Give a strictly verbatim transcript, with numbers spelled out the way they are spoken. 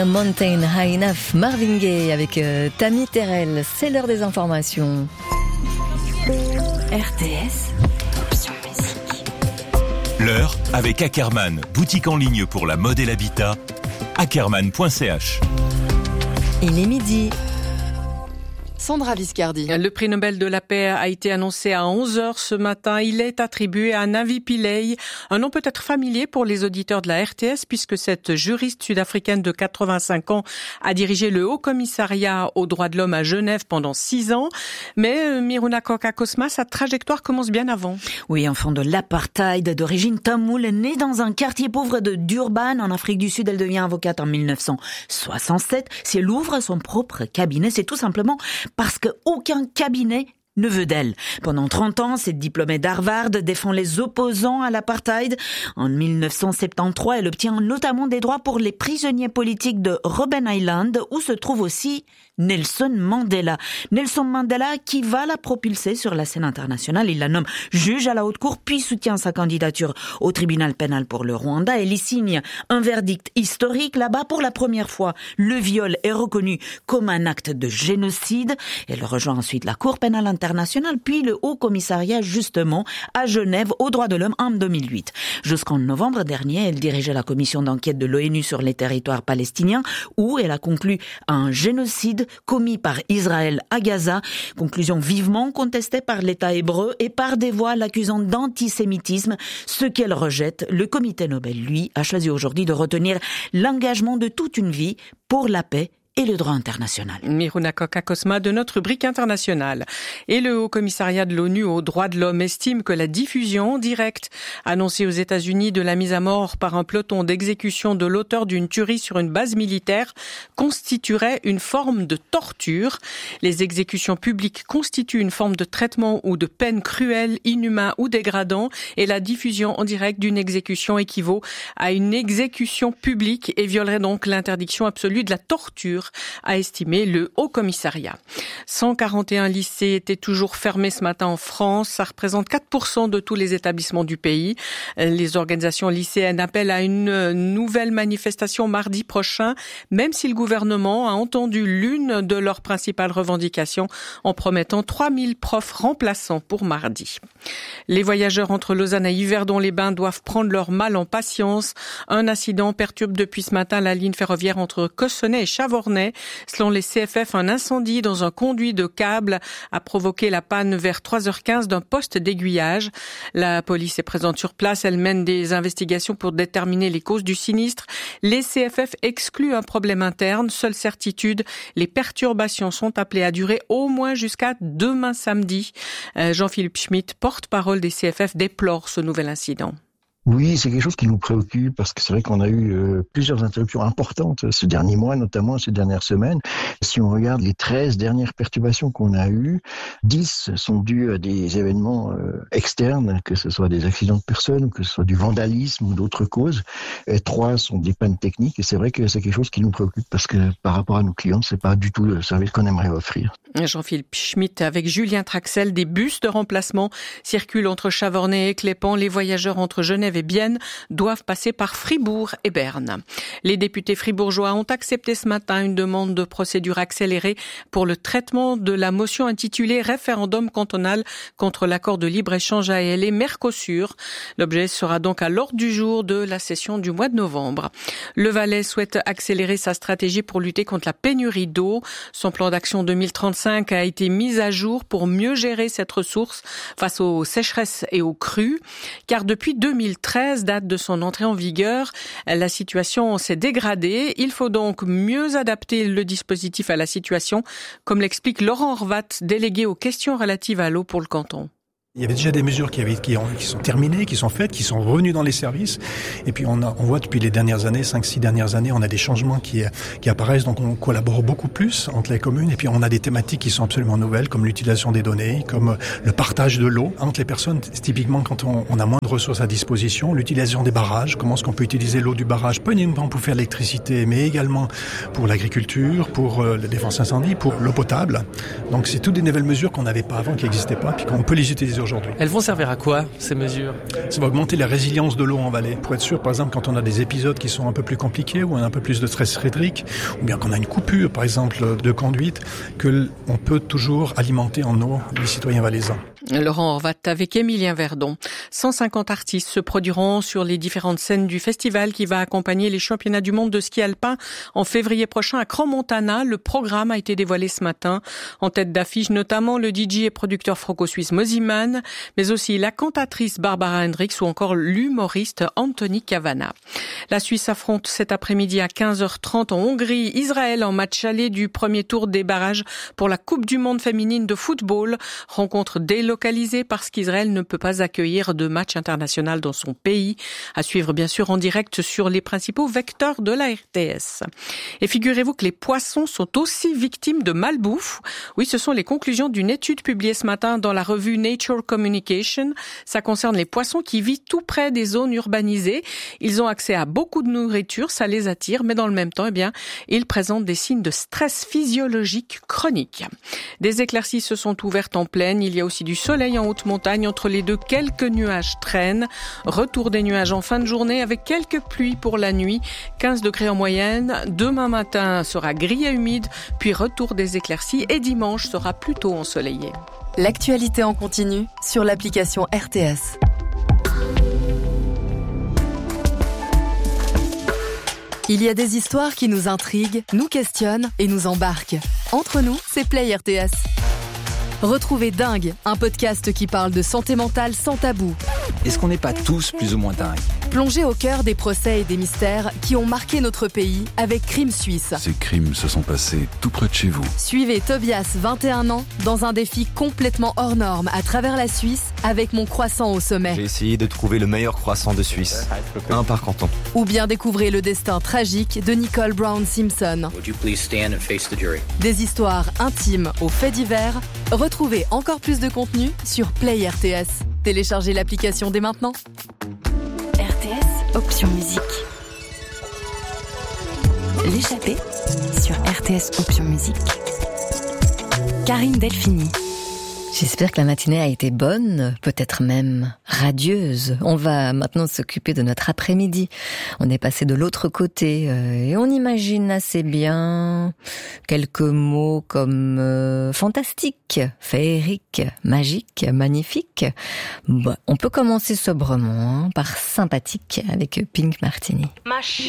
Mountain High Enough, Marvin Gaye avec euh, Tammy Terrell. C'est l'heure des informations. R T S, option musique. L'heure avec Ackerman, boutique en ligne pour la mode et l'habitat. ackerman point c h. Il est midi. Sandra Viscardi. Le prix Nobel de la paix a été annoncé à onze heures ce matin. Il est attribué à Navi Pillay, un nom peut-être familier pour les auditeurs de la R T S puisque cette juriste sud-africaine de quatre-vingt-cinq ans a dirigé le Haut Commissariat aux droits de l'homme à Genève pendant six ans. Mais Miruna Kokakosma, sa trajectoire commence bien avant. Oui, enfant de l'apartheid d'origine tamoule, née dans un quartier pauvre de Durban en Afrique du Sud, elle devient avocate en mille neuf cent soixante-sept. Si elle ouvre son propre cabinet, c'est tout simplement parce qu'aucun cabinet ne veut d'elle. Pendant trente ans, cette diplômée d'Harvard défend les opposants à l'apartheid. En mille neuf cent soixante-treize, elle obtient notamment des droits pour les prisonniers politiques de Robben Island, où se trouve aussi Nelson Mandela. Nelson Mandela qui va la propulser sur la scène internationale. Il la nomme juge à la haute cour, puis soutient sa candidature au tribunal pénal pour le Rwanda. Elle y signe un verdict historique. Là-bas, pour la première fois, le viol est reconnu comme un acte de génocide. Elle rejoint ensuite la Cour pénale internationale, puis le Haut Commissariat, justement, à Genève, aux droits de l'homme en deux mille huit. Jusqu'en novembre dernier, elle dirigeait la commission d'enquête de l'ONU sur les territoires palestiniens, où elle a conclu un génocide commis par Israël à Gaza, conclusion vivement contestée par l'État hébreu et par des voix l'accusant d'antisémitisme, ce qu'elle rejette. Le comité Nobel, lui, a choisi aujourd'hui de retenir l'engagement de toute une vie pour la paix et le droit international. Miruna Kokakosma de notre rubrique internationale. Et le Haut Commissariat de l'ONU aux droits de l'homme estime que la diffusion directe annoncée aux États-Unis de la mise à mort par un peloton d'exécution de l'auteur d'une tuerie sur une base militaire constituerait une forme de torture. Les exécutions publiques constituent une forme de traitement ou de peine cruelle, inhumain ou dégradant, et la diffusion en direct d'une exécution équivaut à une exécution publique et violerait donc l'interdiction absolue de la torture, a estimé le Haut Commissariat. cent quarante et un lycées étaient toujours fermés ce matin en France. Ça représente quatre pour cent de tous les établissements du pays. Les organisations lycéennes appellent à une nouvelle manifestation mardi prochain, même si le gouvernement a entendu l'une de leurs principales revendications en promettant trois mille profs remplaçants pour mardi. Les voyageurs entre Lausanne et Yverdon-les-Bains doivent prendre leur mal en patience. Un incident perturbe depuis ce matin la ligne ferroviaire entre Cossonay et Chavornay. Selon les C F F, un incendie dans un conduit de câble a provoqué la panne vers trois heures quinze d'un poste d'aiguillage. La police est présente sur place. Elle mène des investigations pour déterminer les causes du sinistre. Les C F F excluent un problème interne. Seule certitude, les perturbations sont appelées à durer au moins jusqu'à demain samedi. Jean-Philippe Schmitt, porte-parole des C F F, déplore ce nouvel incident. Oui, c'est quelque chose qui nous préoccupe parce que c'est vrai qu'on a eu euh, plusieurs interruptions importantes ce dernier mois, notamment ces dernières semaines. Si on regarde les treize dernières perturbations qu'on a eues, dix sont dues à des événements euh, externes, que ce soit des accidents de personnes, que ce soit du vandalisme ou d'autres causes. Et trois sont des pannes techniques et c'est vrai que c'est quelque chose qui nous préoccupe parce que par rapport à nos clients, c'est pas du tout le service qu'on aimerait offrir. Jean-Philippe Schmitt avec Julien Traxel, des bus de remplacement circulent entre Chavornay et Clépan. Les voyageurs entre Genève et Bienne doivent passer par Fribourg et Berne. Les députés fribourgeois ont accepté ce matin une demande de procédure accélérée pour le traitement de la motion intitulée Référendum cantonal contre l'accord de libre-échange A L E Mercosur. L'objet sera donc à l'ordre du jour de la session du mois de novembre. Le Valais souhaite accélérer sa stratégie pour lutter contre la pénurie d'eau. Son plan d'action deux mille trente-cinq a été mis à jour pour mieux gérer cette ressource face aux sécheresses et aux crues. Car depuis deux mille treize, date de son entrée en vigueur, la situation s'est dégradée. Il faut donc mieux adapter le dispositif à la situation, comme l'explique Laurent Horvat, délégué aux questions relatives à l'eau pour le canton. Il y avait déjà des mesures qui, avaient, qui, ont, qui sont terminées, qui sont faites, qui sont revenues dans les services. Et puis on, a, on voit depuis les dernières années, cinq six dernières années, on a des changements qui, qui apparaissent. Donc on collabore beaucoup plus entre les communes. Et puis on a des thématiques qui sont absolument nouvelles, comme l'utilisation des données, comme le partage de l'eau entre les personnes. Typiquement, quand on, on a moins de ressources à disposition, l'utilisation des barrages. Comment est-ce qu'on peut utiliser l'eau du barrage, pas uniquement pour faire l'électricité, mais également pour l'agriculture, pour la défense incendie, pour l'eau potable. Donc c'est toutes des nouvelles mesures qu'on n'avait pas avant, qui n'existaient pas, puis qu'on peut les utiliser utilisées aujourd'hui. Elles vont servir à quoi, ces mesures ? Ça va augmenter la résilience de l'eau en vallée. Pour être sûr, par exemple, quand on a des épisodes qui sont un peu plus compliqués, ou on a un peu plus de stress hydrique, ou bien qu'on a une coupure, par exemple, de conduite, que on peut toujours alimenter en eau les citoyens valaisans. Laurent Horvat avec Émilien Verdon. cent cinquante artistes se produiront sur les différentes scènes du festival qui va accompagner les championnats du monde de ski alpin en février prochain à Crans-Montana. Le programme a été dévoilé ce matin. En tête d'affiche, notamment le D J et producteur franco-suisse Mosiman, mais aussi la cantatrice Barbara Hendricks ou encore l'humoriste Anthony Cavana. La Suisse affronte cet après-midi à quinze heures trente en Hongrie Israël en match aller du premier tour des barrages pour la Coupe du monde féminine de football. Rencontre délocalisée parce qu'Israël ne peut pas accueillir de match international dans son pays. À suivre bien sûr en direct sur les principaux vecteurs de la R T S. Et figurez-vous que les poissons sont aussi victimes de malbouffe. Oui, ce sont les conclusions d'une étude publiée ce matin dans la revue Nature Communication. Ça concerne les poissons qui vivent tout près des zones urbanisées. Ils ont accès à beaucoup de nourriture, ça les attire, mais dans le même temps, eh bien, ils présentent des signes de stress physiologique chronique. Des éclaircies se sont ouvertes en plaine. Il y a aussi du soleil en haute montagne. Entre les deux, quelques nuages traînent. Retour des nuages en fin de journée avec quelques pluies pour la nuit. quinze degrés en moyenne. Demain matin sera gris et humide, puis retour des éclaircies et dimanche sera plutôt ensoleillé. L'actualité en continu sur l'application R T S. Il y a des histoires qui nous intriguent, nous questionnent et nous embarquent. Entre nous, c'est Play R T S. Retrouvez Dingue, un podcast qui parle de santé mentale sans tabou. Est-ce qu'on n'est pas tous plus ou moins dingues ? Plongez au cœur des procès et des mystères qui ont marqué notre pays avec Crime Suisse. Ces crimes se sont passés tout près de chez vous. Suivez Tobias, vingt et un ans, dans un défi complètement hors norme à travers la Suisse avec mon croissant au sommet. J'ai essayé de trouver le meilleur croissant de Suisse, un par canton. Ou bien découvrez le destin tragique de Nicole Brown Simpson. Would you please stand and face the jury? Des histoires intimes aux faits divers. Retrouvez encore plus de contenu sur Play R T S. Téléchargez l'application dès maintenant. R T S, option musique. L'échappée sur R T S, option musique. Karine Delphini. J'espère que la matinée a été bonne, peut-être même radieuse. On va maintenant s'occuper de notre après-midi. On est passé de l'autre côté euh, et on imagine assez bien quelques mots comme euh, fantastique, féerique, magique, magnifique. Bon, on peut commencer sobrement hein, par sympathique avec Pink Martini. Ma